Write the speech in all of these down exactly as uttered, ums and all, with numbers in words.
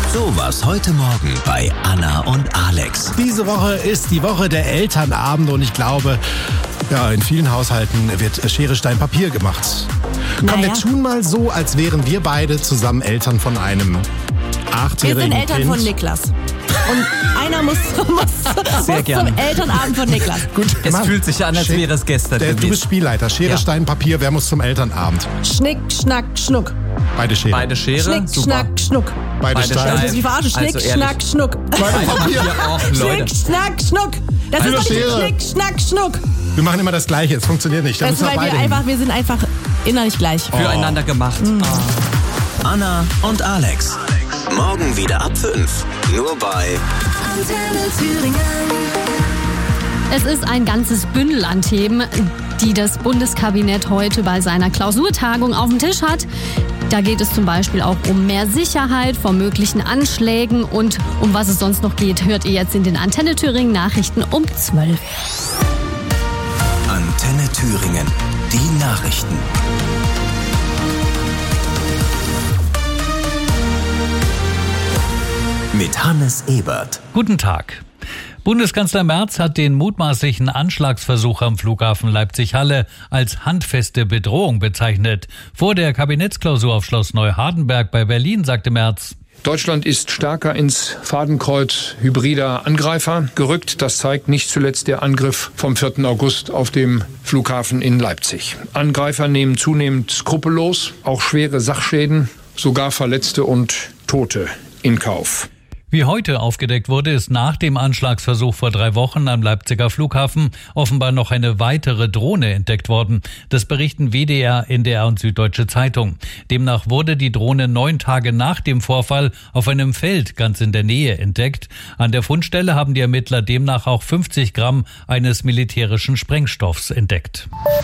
So was heute Morgen bei Anna und Alex. Diese Woche ist die Woche der Elternabende und ich glaube, ja, in vielen Haushalten wird Schere, Stein, Papier gemacht. Komm, Naja. wir tun mal so, als wären wir beide zusammen Eltern von einem Wir achtjährigen sind Eltern Kind. von Niklas. Und einer muss, muss, Sehr muss gern. zum Elternabend von Niklas. Gut, Es Mann. fühlt sich an, als Schick. wäre es gestern Der, du gewesen. bist Spielleiter. Schere, Ja. Stein, Papier. Wer muss zum Elternabend? Schnick, Schnack, Schnuck. Beide Schere. Beide Schere, Schnick, super. Schnack, Schnuck. Beide, Beide Steine. Steine. Das ist wie verarscht. Schnick, Also ehrlich. Schnack, Schnuck. Beide Papier. Oh, Schnick, Leute. Schnack, Schnuck. Das Beide ist doch nicht Schere. Schnick, Schnack, Schnuck. Wir machen immer das Gleiche. Es funktioniert nicht. Da Das ist, müssen wir weil wir beide hin. einfach, wir sind einfach innerlich gleich. Füreinander gemacht. Ah. Anna und Alex. Morgen wieder ab fünf. Nur bei Antenne Thüringen. Es ist ein ganzes Bündel an Themen, die das Bundeskabinett heute bei seiner Klausurtagung auf dem Tisch hat. Da geht es zum Beispiel auch um mehr Sicherheit vor möglichen Anschlägen und um was es sonst noch geht, hört ihr jetzt in den Antenne Thüringen Nachrichten um zwölf. Antenne Thüringen. Die Nachrichten. Mit Hannes Ebert. Guten Tag. Bundeskanzler Merz hat den mutmaßlichen Anschlagsversuch am Flughafen Leipzig-Halle als handfeste Bedrohung bezeichnet. Vor der Kabinettsklausur auf Schloss Neuhardenberg bei Berlin sagte Merz: Deutschland ist stärker ins Fadenkreuz hybrider Angreifer gerückt. Das zeigt nicht zuletzt der Angriff vom vierten August auf dem Flughafen in Leipzig. Angreifer nehmen zunehmend skrupellos auch schwere Sachschäden, sogar Verletzte und Tote in Kauf. Wie heute aufgedeckt wurde, ist nach dem Anschlagsversuch vor drei Wochen am Leipziger Flughafen offenbar noch eine weitere Drohne entdeckt worden. Das berichten W D R, N D R und Süddeutsche Zeitung. Demnach wurde die Drohne neun Tage nach dem Vorfall auf einem Feld ganz in der Nähe entdeckt. An der Fundstelle haben die Ermittler demnach auch fünfzig Gramm eines militärischen Sprengstoffs entdeckt.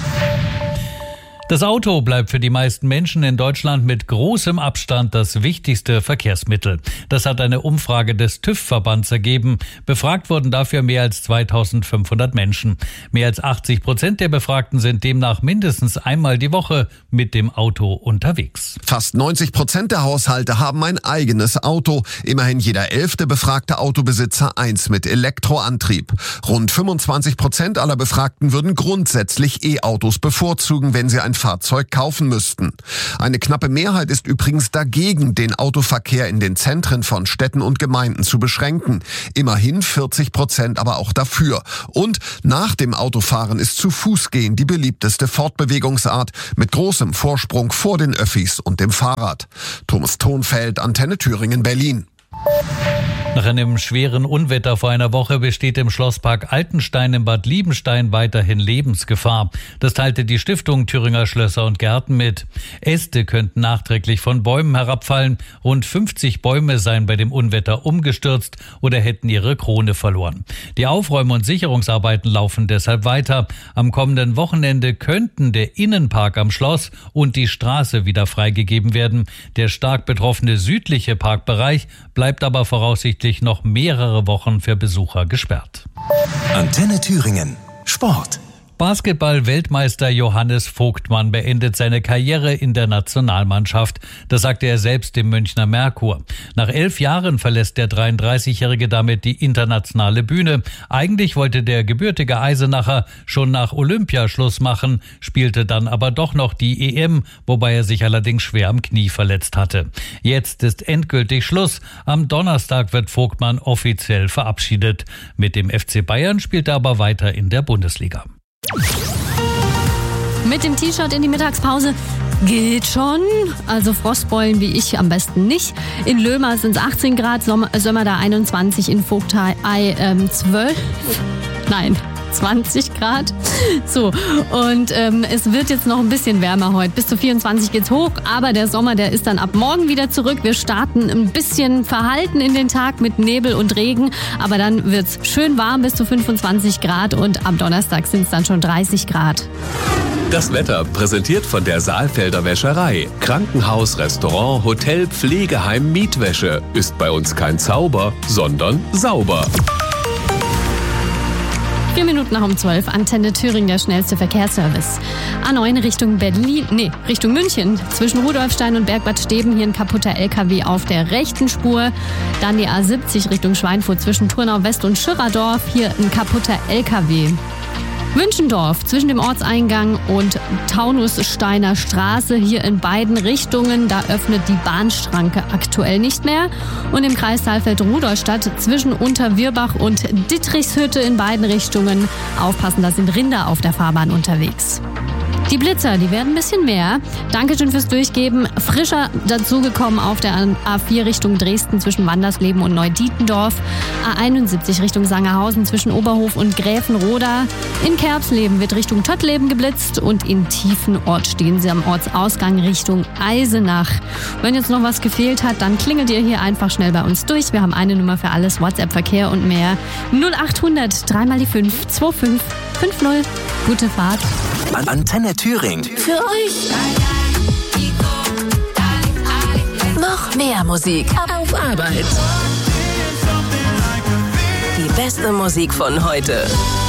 Das Auto bleibt für die meisten Menschen in Deutschland mit großem Abstand das wichtigste Verkehrsmittel. Das hat eine Umfrage des TÜV-Verbands ergeben. Befragt wurden dafür mehr als zweitausendfünfhundert Menschen. Mehr als achtzig Prozent der Befragten sind demnach mindestens einmal die Woche mit dem Auto unterwegs. Fast neunzig Prozent der Haushalte haben ein eigenes Auto. Immerhin jeder elfte befragte Autobesitzer eins mit Elektroantrieb. Rund fünfundzwanzig Prozent aller Befragten würden grundsätzlich E-Autos bevorzugen, wenn sie ein Fahrzeug kaufen müssten. Eine knappe Mehrheit ist übrigens dagegen, den Autoverkehr in den Zentren von Städten und Gemeinden zu beschränken. Immerhin vierzig Prozent aber auch dafür. Und nach dem Autofahren ist zu Fuß gehen die beliebteste Fortbewegungsart mit großem Vorsprung vor den Öffis und dem Fahrrad. Thomas Thonfeld, Antenne Thüringen, Berlin. Nach einem schweren Unwetter vor einer Woche besteht im Schlosspark Altenstein in Bad Liebenstein weiterhin Lebensgefahr. Das teilte die Stiftung Thüringer Schlösser und Gärten mit. Äste könnten nachträglich von Bäumen herabfallen. Rund fünfzig Bäume seien bei dem Unwetter umgestürzt oder hätten ihre Krone verloren. Die Aufräum- und Sicherungsarbeiten laufen deshalb weiter. Am kommenden Wochenende könnten der Innenpark am Schloss und die Straße wieder freigegeben werden. Der stark betroffene südliche Parkbereich bleibt aber voraussichtlich noch mehrere Wochen für Besucher gesperrt. Antenne Thüringen. Sport. Basketball-Weltmeister Johannes Vogtmann beendet seine Karriere in der Nationalmannschaft. Das sagte er selbst dem Münchner Merkur. Nach elf Jahren verlässt der dreiunddreißigjährige damit die internationale Bühne. Eigentlich wollte der gebürtige Eisenacher schon nach Olympia Schluss machen, spielte dann aber doch noch die E M, wobei er sich allerdings schwer am Knie verletzt hatte. Jetzt ist endgültig Schluss. Am Donnerstag wird Vogtmann offiziell verabschiedet. Mit dem F C Bayern spielt er aber weiter in der Bundesliga. Mit dem T-Shirt in die Mittagspause geht schon. Also Frostbeulen wie ich am besten nicht. In Löhmer sind es achtzehn Grad, Sommer, Sömmerda einundzwanzig, in Vogtei ähm, zwölf. Nein, zwanzig Grad. So, und ähm, es wird jetzt noch ein bisschen wärmer heute. Bis zu vierundzwanzig geht's hoch, aber der Sommer, der ist dann ab morgen wieder zurück. Wir starten ein bisschen verhalten in den Tag mit Nebel und Regen, aber dann wird's schön warm, bis zu fünfundzwanzig Grad, und am Donnerstag sind es dann schon dreißig Grad. Das Wetter präsentiert von der Saalfelder Wäscherei. Krankenhaus, Restaurant, Hotel, Pflegeheim, Mietwäsche. Ist bei uns kein Zauber, sondern sauber. Vier Minuten nach um zwölf, Antenne Thüringen, der schnellste Verkehrsservice. A neun Richtung Berlin, nee, Richtung München. Zwischen Rudolfstein und Bergbad Steben hier ein kaputter L K W auf der rechten Spur. Dann die A siebzig Richtung Schweinfurt zwischen Turnau West und Schirrerdorf. Hier ein kaputter L K W. Wünschendorf zwischen dem Ortseingang und Taunussteiner Straße hier in beiden Richtungen. Da öffnet die Bahnschranke aktuell nicht mehr. Und im Kreis Saalfeld-Rudolstadt zwischen Unterwirbach und Dittrichshütte in beiden Richtungen. Aufpassen, da sind Rinder auf der Fahrbahn unterwegs. Die Blitzer, die werden ein bisschen mehr. Dankeschön fürs Durchgeben. Frischer dazugekommen auf der A vier Richtung Dresden zwischen Wandersleben und Neudietendorf. A einundsiebzig Richtung Sangerhausen zwischen Oberhof und Gräfenroda. In Kerbsleben wird Richtung Tottleben geblitzt und in Tiefenort stehen sie am Ortsausgang Richtung Eisenach. Wenn jetzt noch was gefehlt hat, dann klingelt ihr hier einfach schnell bei uns durch. Wir haben eine Nummer für alles, WhatsApp-Verkehr und mehr. null achthundert, dreimal die fünf, zwei fünf fünf null. Gute Fahrt. Antenne Thüringen. Für euch. Noch mehr Musik auf Arbeit. Die beste Musik von heute.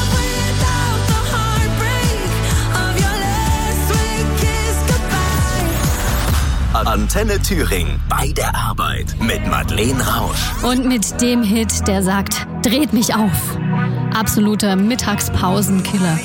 Antenne Thüringen bei der Arbeit mit Madeleine Rausch. Und mit dem Hit, der sagt, dreht mich auf. Absoluter Mittagspausenkiller.